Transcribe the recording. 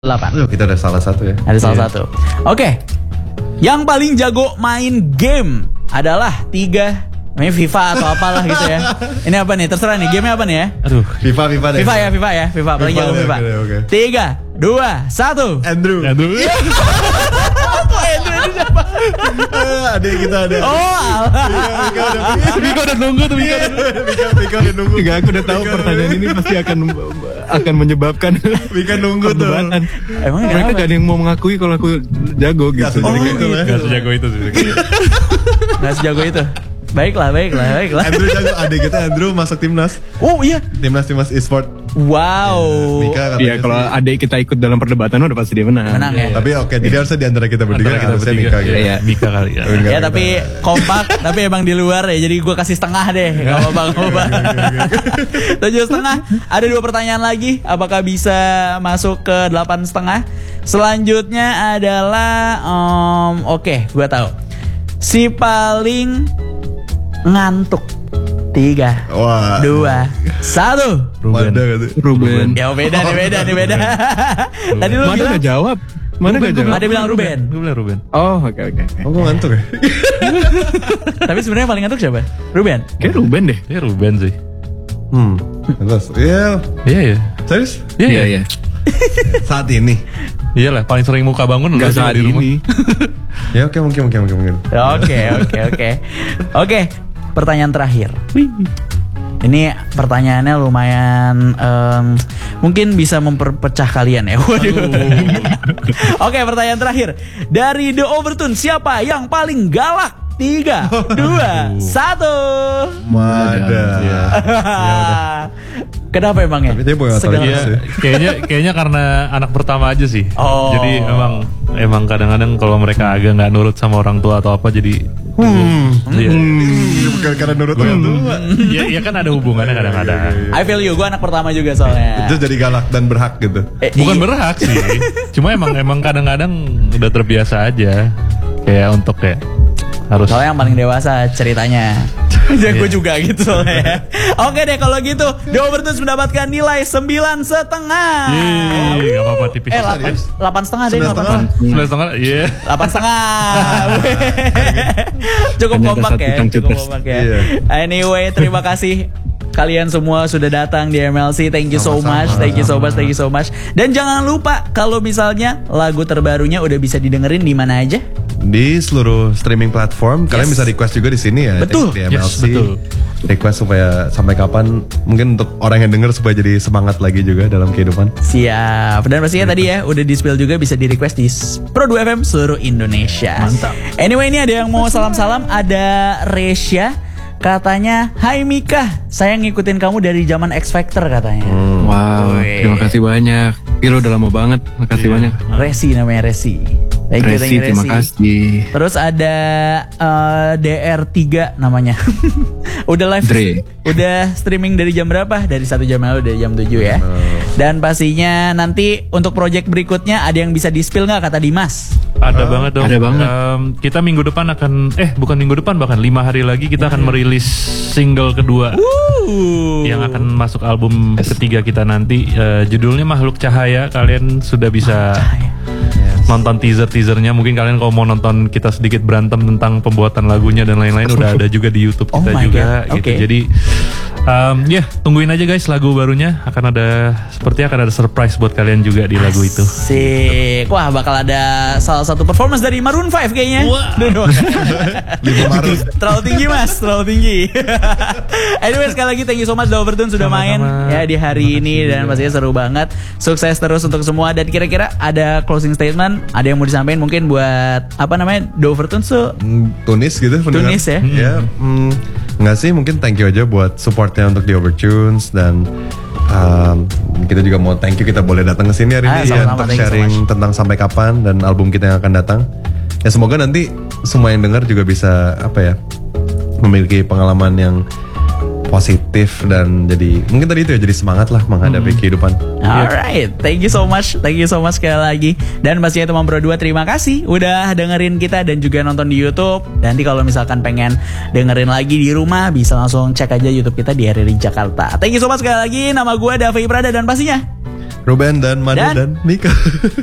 8. Kita ada salah satu ya. Ada salah satu. Oke. Yang paling jago main game adalah 3. Ini FIFA atau apalah gitu ya. Ini apa nih? Terserah nih. Gamenya apa nih ya? Aduh. FIFA deh. FIFA ya. FIFA paling jago FIFA. Okay. 3, 2, 1. Andrew. Andrew ini siapa? Adik kita ada. Oh, alah. Mika udah nunggu tuh. Mika udah nunggu. Enggak, aku udah tahu pertanyaan ini pasti akan menyebabkan Mika nunggu tuh. Emang mereka gak ada yang mau mengakui kalau aku jago gitu. Gak sejago itu sih. Gak sejago itu. Baiklah. Andrew jago, adik kita Andrew masuk timnas. Oh iya. Timnas e-sport. Wow. Mika Iya, kalau adik kita ikut dalam perdebatan udah pasti dia menang. Menang ya. Tapi oke, jadi harusnya di antara kita bertiga harusnya Mika gitu. Iya, Mika kali ya. Ya tapi kompak, tapi emang di luar ya. Jadi gue kasih setengah deh. Gak apa-apa. 7,5. Ada 2 pertanyaan lagi. Apakah bisa masuk ke 8,5? Selanjutnya adalah oke, gue tahu. Si paling ngantuk. 3, 2, 1. Ruben. Ya beda nih. Tadi lu Mana bilang gak jawab? ada bilang Ruben. Gue bilang Ruben. Oh, oke. Oh, gue ngantuk ya? Tapi sebenarnya paling ngantuk siapa? Ruben. Kayak Ruben deh. Iya Ruben sih. Terus, Iya. serius? Iya. Saat ini. Iyalah, paling sering muka bangun Gak saat di rumah. ini. Ya oke, mungkin. Oke. Pertanyaan terakhir. Ini pertanyaannya lumayan mungkin bisa memperpecah kalian ya. Waduh. Oke, pertanyaan terakhir. Dari The Overtune, siapa yang paling galak? 3, 2, 1. Mada. Kenapa emangnya? Tapi dia boleh tahu Iya, kayaknya karena anak pertama aja sih. Oh. Jadi emang kadang-kadang kalau mereka agak nggak nurut sama orang tua atau apa jadi. Bukan karena nurut orang tua. Ya kan ada hubungannya kadang-kadang. I feel you, gue anak pertama juga soalnya. Itu jadi galak dan berhak gitu. Bukan berhak sih. Cuma emang kadang-kadang udah terbiasa aja. Kayak untuk kayak harus. Soalnya yang paling dewasa ceritanya. Ya gue juga gitu soalnya. Oke deh kalau gitu, The Overtune mendapatkan nilai 9,5. Gak apa-apa tipis. 8,5 deh. 9,5. Iya. 8,5. Cukup kompak ya. Iya. Anyway, terima kasih kalian semua sudah datang di MLC. Thank you so much. Dan jangan lupa kalau misalnya lagu terbarunya udah bisa didengerin di mana aja? Di seluruh streaming platform. Kalian bisa request juga di sini ya. Betul. Di MLC. Betul. Request supaya sampai kapan, mungkin untuk orang yang denger supaya jadi semangat lagi juga dalam kehidupan. Siap. Dan pastinya tadi ya udah di spill juga, bisa di request di Pro 2 FM seluruh Indonesia. Mantap. Anyway, ini ada yang mau salam-salam. Ada Resya, katanya, "Hai Mika, saya ngikutin kamu dari zaman X Factor," katanya. Wow, terima kasih banyak. Piro udah lama banget, makasih banyak. Resi namanya, Resi. Thank you, Terima kasih. Terus ada DR3 namanya. Udah live. Dre. Udah streaming dari jam berapa? Dari 1 jam lalu, dari jam 7 ya. Dan pastinya nanti untuk project berikutnya ada yang bisa di-spill gak, kata Dimas? Ada banget dong. Ada banget. Kita minggu depan bukan minggu depan, bahkan 5 hari lagi kita akan merilis single kedua. Yang akan masuk album ketiga kita nanti. Judulnya Makhluk Cahaya. Kalian sudah bisa nonton teasernya. Mungkin kalian kalau mau nonton kita sedikit berantem tentang pembuatan lagunya dan lain-lain udah ada juga di YouTube kita juga gitu. Okay. Jadi tungguin aja guys lagu barunya. Akan ada surprise buat kalian juga di lagu itu. Asik. Wah, bakal ada salah satu performance dari Maroon 5 kayaknya. Terlalu tinggi mas, terlalu tinggi. Anyway, sekali lagi thank you so much The Overtune sudah main ya di hari ini. Dan pastinya seru banget. Sukses terus untuk semua. Dan kira-kira ada closing statement, ada yang mau disampaikan mungkin buat The Overtune Tunis gitu pendengar. Tunis ya. Ya, enggak sih, mungkin thank you aja buat supportnya untuk The Overtunes. Dan kita juga mau thank you kita boleh datang ke sini hari ini ya, untuk sharing tentang Sampai Kapan dan album kita yang akan datang. Ya semoga nanti semua yang dengar juga bisa memiliki pengalaman yang positif dan jadi mungkin tadi itu ya, jadi semangat lah menghadapi kehidupan. Alright, thank you so much sekali lagi. Dan pastinya teman Pro 2 terima kasih udah dengerin kita dan juga nonton di YouTube. Nanti kalau misalkan pengen dengerin lagi di rumah bisa langsung cek aja YouTube kita di RRI Jakarta. Thank you so much sekali lagi. Nama gue Davi Prada dan pastinya Ruben dan Made dan Mika.